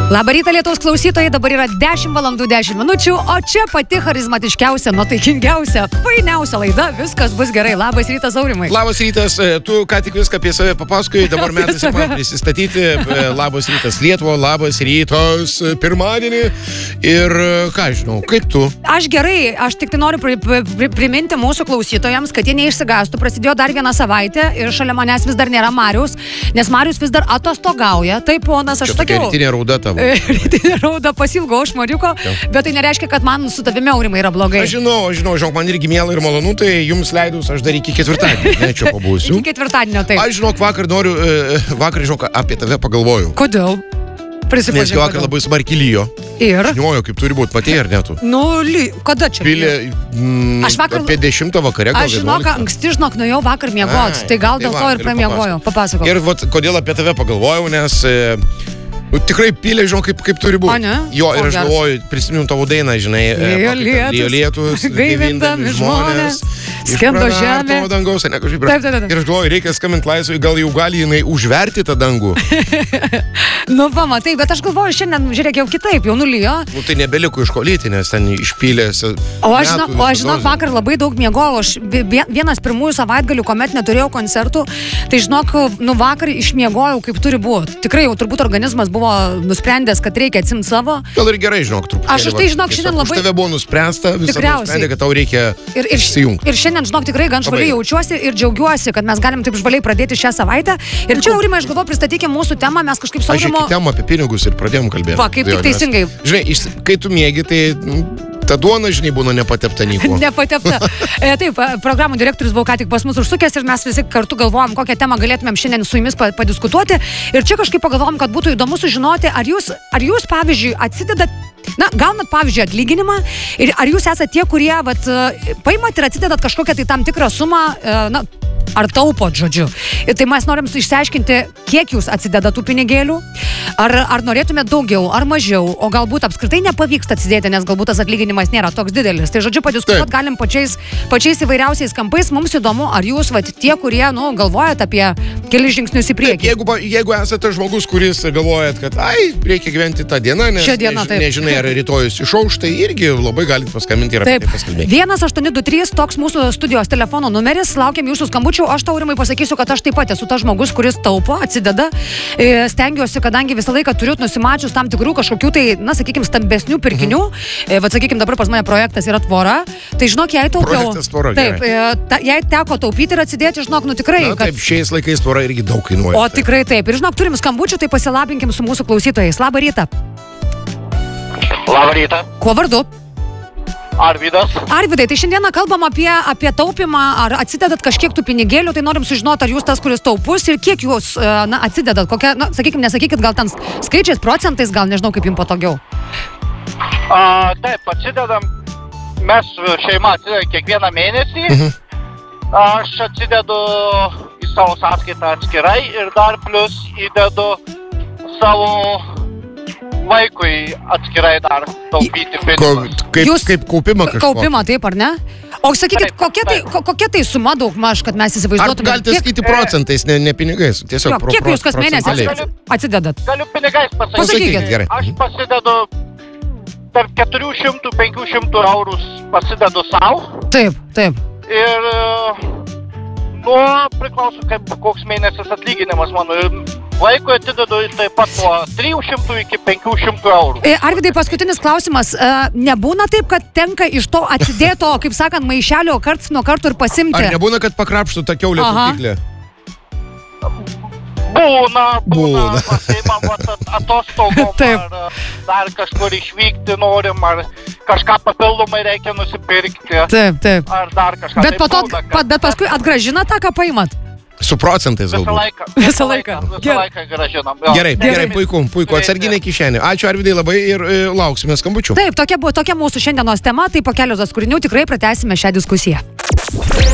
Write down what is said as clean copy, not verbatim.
Labą rytą, Lietuvos klausytojai, dabar yra 10 valandų 10 minučių, o čia pati charizmatiškiausia, nuotaikingiausia, fainiausia laida, viskas bus gerai. Labas rytas, Aurimai. Labas rytas, tu ką tik viską apie save papasakojai, dabar metas man prisistatyti. Labas rytas Lietuva, labas rytas pirmadienį. Ir ką žinau, kaip tu? Aš gerai, aš tik tai noriu priminti mūsų klausytojams, kad jie neišsigastų. Prasidėjo dar vieną savaitę ir šalia manęs vis dar nėra Marius, nes Marius vis dar atostogauja. Taip, ponas, aš sakiau. Rytinė rauda tavo. Rytinė rauda pasilgo iš Mariuko, bet tai nereiškia, kad man su tavimi, Aurimai, yra blogai. Aš žinau, man irgi miela ir malonu, tai jums leidus aš dar iki ketvirtadienio, ne, čia pabūsiu. Iki ketvirtadienio, taip. Aš žinok, vakar apie tave pagalvojau. Kodėl? Nes vakar labai smarkiai lyjo. Ir? Žinojo, kaip turi būti, matėjai ar ne tu? Nu, kada čia? Aš vakar apie 10 vakare, gal 11. Aš žinok, anksti nuėjau vakar miegot, tai gal dėl to ir pramiegojau. Papasakok. Ir kodėl apie tave pagalvojau, nes tikrai pylė, žinau, kaip turi būti. O ne? Jo, ir aš galvoju, prisimenu tavo dainą, žinai. Lijo lietus, gaivindami žmonės, skendo žemė. Dangaus, ne kažkaip. Taip. Ir aš galvoju, reikia skambinti Laisvai, gal jau gali jinai užverti tą dangų. Nu, pamatai, bet aš galvoju, šiandien, žiūrėk, jau kitaip, jau nulijo. Nu, tai nebeliko iš ko lyti, nes ten išpylės. O aš žinok, vakar labai daug miegojau. Aš vienas pirmųjų savaitgalių, kuomet neturėjau koncertų, tai žinok, vakar išmiegojau, kaip turi būti. Tikrai jau turbūt organizmas buvo nusprendęs, kad reikia atsimti savo. Gal ir gerai, žinok, truputėlį. Aš tai, žinok, šiandien labai... Už tave buvo nuspręsta, visada nusprendė, kad tau reikia išsijungti. Ir šiandien, žinok, tikrai gan žvaliai jaučiuosi ir džiaugiuosi, kad mes galim taip žvaliai pradėti šią savaitę. Ir čia, Aurimai, aš galvoju, pristatykime mūsų temą, mes kažkaip su Aurimu... Aš temą apie pinigus ir pradėjom kalbėti. Va, kaip tik teisingai. Žinai, kai tu miegi, tai... Ta duona, žinai, būna nepatepta nieko. Nepatepta. Taip, programų direktorius buvo ką tik pas mus užsukęs ir mes visi kartu galvojom, kokią temą galėtumėm šiandien su jumis padiskutuoti. Ir čia kažkaip pagalvojom, kad būtų įdomu sužinoti, ar jūs pavyzdžiui, atsidedat, gaunat, pavyzdžiui, atlyginimą ir ar jūs esate tie, kurie, paimat ir atsidedat kažkokią tai tam tikrą sumą, ar taupot, žodžiu. Ir tai mes norim išsiaiškinti, kiek jūs atsidedat tų pinigėlių, ar norėtumėt daugiau, ar mažiau, o galbūt apskritai nepavyksta atsidėti, nes galbūt tas atlyginimas nėra toks didelis. Tai žodžiu, padiskutuot galim pačiais įvairiausiais kampais. Mums įdomu, ar jūs, tie, kurie, galvojat apie kelis žingsnius į priekį. Jeigu esate žmogus, kuris galvojat, kad reikia gyventi tą dieną, nes nežinai, ar rytojus išauš, tai irgi labai galite paskambinti ir apie tai paskalbėti. 1823, toks mūsų studijos telefono numeris, laukiam jūsų skambučių. Aš tau, Aurimai, pasakysiu, kad aš taip pat esu tas žmogus, kuris taupo, atsideda. Stengiuosi, kadangi visą laiką turiu nusimačius tam tikrų kažkokių tai, sakykime, stambesnių pirkinių. Sakykime, dabar pas mane projektas yra tvora. Tai žinok, jei taupiau. Projektas tvora, taip, jei teko taupyti ir atsidėti, žinok, tikrai. Taip, šiais laikais tvora irgi daug kainuoja. O tikrai taip. Ir žinok, turim skambučių, tai pasilabinkim su mūsų klausytojais. Labą rytą. Labą rytą. Kuo vardu? Arvydas. Arvydai, tai šiandieną kalbam apie taupimą, ar atsidedat kažkiek tų pinigėlių, tai norim sužinoti, ar jūs tas, kuris taupus ir kiek jūs atsidedat, kokia, sakykime, nesakykit, gal ten skaičiais, procentais, gal nežinau, kaip jums patogiau. Taip, atsidedam, mes šeima atsidedam kiekvieną mėnesį, aš atsidedu į savo sąskaitą atskirai ir dar plus įdedu savo vaikui atskirai dar taupyti pinigus. Kaip kaupimą kažko. Kaupimą, taip, ar ne? O sakykit, kokia tai suma daugmaž, kad mes įsivaizduotume? Ar galite sakyti procentais, ne pinigais? Tiesiog kiek jūs kas mėnesį atsidedat? Galiu pinigais pasakyti. Gerai. Aš pasidedu tarp 400-500 eurų pasidedu savo. Taip. Ir priklauso, koks mėnesis atlyginimas mano. Vaikui atidedu taip pat nuo 300 iki 500 eurų. Arvydai, paskutinis klausimas. Nebūna taip, kad tenka iš to atsidėto, kaip sakant, maišelio karts nuo karto ir pasimti? Ar nebūna, kad pakrapštų tą kiaulę taupyklę? Būna. Pasiimam atostogom, ar dar kažkur išvykti norim, ar kažką papildomai reikia nusipirkti. Taip. Ar dar kažką. Bet paskui atgrąžina tą, ką paimat? Su procentais galbūt. Visą laiką gražinam. Gerai, puiku. Atsarginė kišenė. Ačiū, Arvydai, labai ir lauksime skambučių. Taip, tokia mūsų šiandienos tema, tai po keletos kūrinių tikrai pratęsime šią diskusiją.